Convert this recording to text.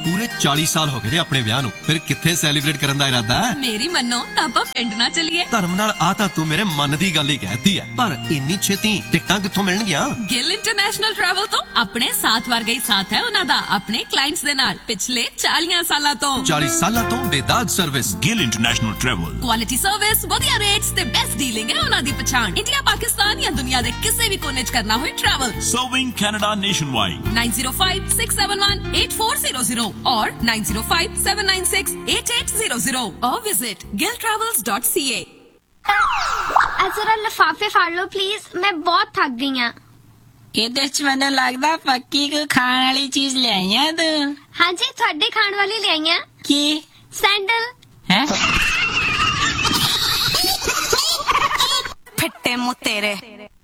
ਪੂਰੇ 40 ਸਾਲ ਹੋ ਗਏ ਨੇ ਆਪਣੇ ਵਿਆਹ ਨੂੰ, ਫਿਰ ਕਿੱਥੇ ਸੈਲੀਬ੍ਰੇਟ ਕਰਨ ਦਾ ਇਰਾਦਾ ਹੈ? ਮੇਰੀ ਮੰਨੋ ਤਾਂ ਆਪਾਂ ਪਿੰਡ ਨਾ ਚੱਲੀਏ। ਧਰਮ ਨਾਲ ਆ ਤਾਂ ਤੂੰ ਮੇਰੇ ਮਨ ਦੀ ਗੱਲ ਹੀ ਕਹਿਤੀ ਹੈ, ਪਰ ਇੰਨੀ ਛੇਤੀ ਟਿਕਟਾਂ ਕਿੱਥੋਂ ਮਿਲਣਗੀਆਂ? ਗਿੱਲ ਇੰਟਰਨੈਸ਼ਨਲ ਟਰੈਵਲ ਤੋਂ ਆਪਣੇ ਸਾਥ ਵਰਗਾ ਹੀ ਸਾਥ ਹੈ ਉਹਨਾਂ ਦਾ ਆਪਣੇ ਕਲਾਇੰਟਸ ਦੇ ਨਾਲ ਪਿਛਲੇ 40 ਸਾਲਾਂ ਤੋਂ। 40 ਸਾਲਾਂ ਤੋਂ ਬੇਦਾਗ service. Gill international travel. Quality service, ਵਧੀਆ ਰੇਟਸ ਤੇ ਬੈਸਟ ਡੀਲਿੰਗ ਹੈ ਉਹਨਾਂ ਦੀ ਪਛਾਣ। ਇੰਡੀਆ, ਪਾਕਿਸਤਾਨ ਜਾਂ ਦੁਨੀਆ ਦੇ ਕਿਸੇ ਵੀ ਕੋਨੇ 'ਚ ਕਰਨਾ ਹੋਏ travel. Serving Canada nationwide. 9056718400 or 9057968800 or visit gilltravels.ca। जरा लिफाफे फाड़ लो प्लीज, मैं बहुत थक गई हाँ। ਇਹਦੇ ਚ ਮੈਨੂੰ ਲੱਗਦਾ ਪੱਕੀ ਕੋ ਖਾਣ ਵਾਲੀ ਚੀਜ਼ ਲੈ ਆਈਆਂ ਤੂੰ। हाँ जी, थोड़े खाण वाली ले आई हैं। ਕੀ सैंडल। ਹੈ? ਫਿੱਟੇ ਮੂੰਹ ਤੇਰੇ।